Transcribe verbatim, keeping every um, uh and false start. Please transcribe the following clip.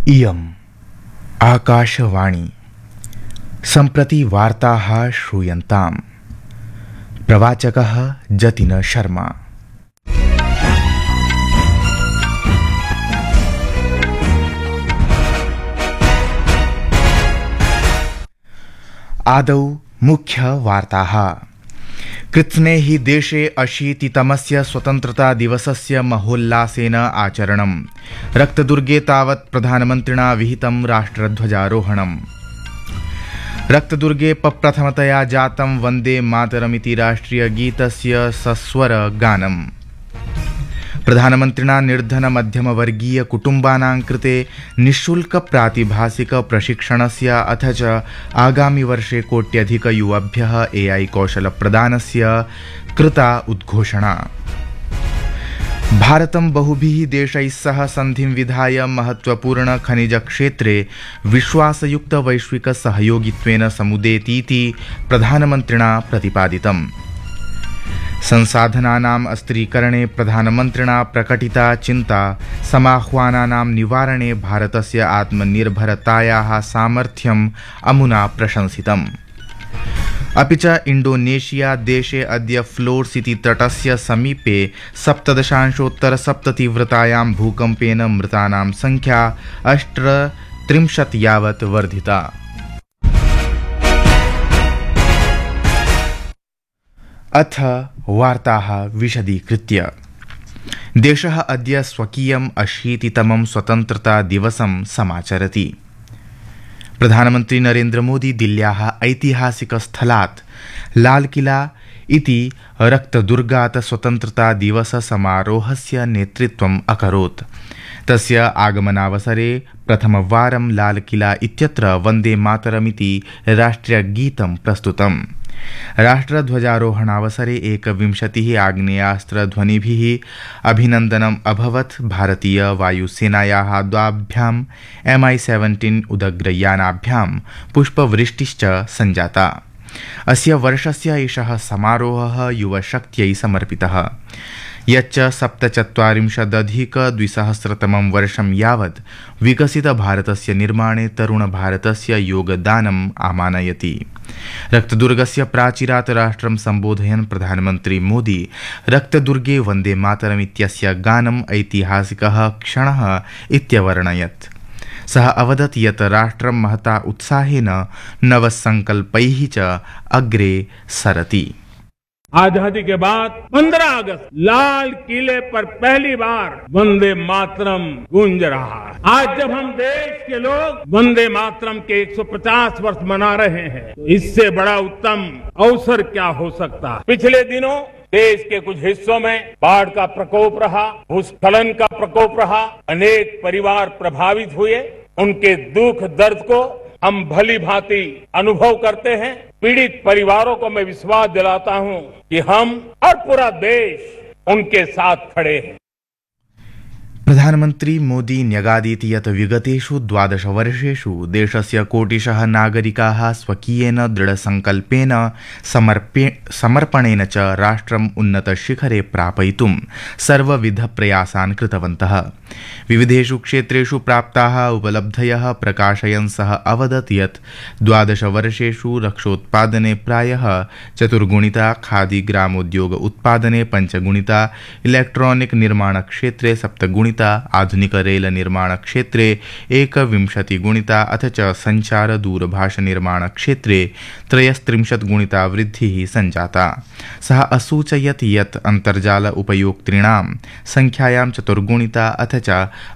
इयम् आकाशवाणी सम्प्रति वार्ताः श्रूयन्ताम्। प्रवाचकः जतिन शर्मा। आदौ मुख्यवार्ताः। कृत्स्ने हि देशे अशीतितमस्य स्वतन्त्रता दिवसस्य महोल्लासेन आचरणम्। रक्तदुर्गे तावत् प्रधानमन्त्रिणा विहितं राष्ट्रध्वजारोहणम्। रक्तदुर्गे प्रथमतया जातं वन्दे मातरमिति राष्ट्रियगीतस्य सस्वर गानम्। प्रधानमन्त्रिणा निर्धन मध्यमवर्गीय कुटुम्बानां कृते निःशुल्क प्रातिभासिक प्रशिक्षणस्य अथ च आगामि वर्षे कोट्यधिक युवभ्यः एआई कौशल प्रदानस्य कृता उद्घोषणा। भारतं बहुभिः देशैः सह सन्धिं विधाय महत्वपूर्ण खनिज क्षेत्रे विश्वासयुक्त वैश्विक सहयोगित्वेन समुदेतीति प्रधानमन्त्रिणा प्रतिपादितम्। संसाधनानाम् अस्त्रीकरणे प्रधानमन्त्रिणा प्रकटिता चिन्ता समाह्वानानां निवारणे भारतस्य आत्मनिर्भरतायाः सामर्थ्यम् अमुना प्रशंसितम्। अपि च इण्डोनेशिया देशे अद्य फ्लोर्स इति तटस्य समीपे सप्तदशांशोत्तर सप्ततीव्रतायां भूकम्पेन मृतानां संख्या अष्टत्रिंशत् यावत् वर्धिता। अथ वार्ताः विशदीकृत्य। देशः अद्य स्वकीयम् अशीतितमं स्वतन्त्रता दिवसं समाचरति। प्रधानमन्त्री नरेन्द्र मोदी दिल्ल्याः ऐतिहासिकस्थलात् लालकिला इति रक्तदुर्गात् स्वतन्त्रता दिवस समारोहस्य नेतृत्वम् अकरोत्। तस्य आगमनावसरे प्रथमवारं लालकिला इत्यत्र वन्दे मातरमिति राष्ट्रियगीतं प्रस्तुतम्। राष्ट्रध्वजारोहणावसरे एकविंशतिः आग्नेयास्त्रध्वनिभिः अभिनन्दनम् अभवत्। भारतीय वायुसेनायाः द्वाभ्याम् एम् आई सेवेन्टीन् उदग्रयानाभ्यां पुष्पवृष्टिश्च सञ्जाता। अस्य वर्षस्य एषः समारोहः युवशक्त्यै समर्पितः, यच्च सप्तचत्वारिंशदधिकद्विसहस्रतमं वर्षं यावत् विकसितभारतस्य निर्माणे तरुणभारतस्य योगदानम् आमानयति। रक्तदुर्गस्य प्राचीरात् राष्ट्रं सम्बोधयन् प्रधानमन्त्री मोदी रक्तदुर्गे वन्दे मातरम् इत्यस्य गानम् ऐतिहासिकः क्षणः इत्यवर्णयत्। सः अवदत् यत् राष्ट्रं महता उत्साहेन नवसङ्कल्पैः च अग्रे सरति। आजादी के बाद पंद्रह अगस्त लाल किले पर पहली बार वंदे मातरम गूंज रहा है। आज जब हम देश के लोग वंदे मातरम के एक सौ पचास वर्ष मना रहे हैं, तो इससे बड़ा उत्तम अवसर क्या हो सकता है। पिछले दिनों देश के कुछ हिस्सों में बाढ़ का प्रकोप रहा, भूस्खलन का प्रकोप रहा, अनेक परिवार प्रभावित हुए। उनके दुख दर्द को हम भली भांति अनुभव करते हैं। पीड़ित परिवारों को मैं विश्वास दिलाता हूं कि हम और पूरा देश उनके साथ खड़े हैं। प्रधानमन्त्री मोदी न्यगादीत् यत् विगतेषु द्वादश वर्षेषु देशस्य कोटिशः नागरिकाः स्वकीयेन दृढसङ्कल्पेन समर्पणेन च राष्ट्रम् उन्नतशिखरे प्रापयितुं सर्वविधप्रयासान् कृतवन्तः। विविधेषु क्षेत्रेषु प्राप्ताः उपलब्धयः प्रकाशयन् सः अवदत् यत् द्वादश वर्षेषु रक्षोत्पादने प्रायः चतुर्गुणिता, खादी ग्रामोद्योग उत्पादने पञ्चगुणिता, इलेक्ट्रॉनिक निर्माणक्षेत्रे सप्तगुणिता, आधुनिक रेल निर्माण क्षेत्रे एकविंशति गुणिता अथ च संचार दूरभाष निर्माण क्षेत्रे त्रयस्त्रिंशत् गुणिता वृद्धिः सञ्जाता। सः असूचयत् यत् अन्तर्जाल उपयोक्तॄणां संख्यायां चतुर्गुणिता अथ च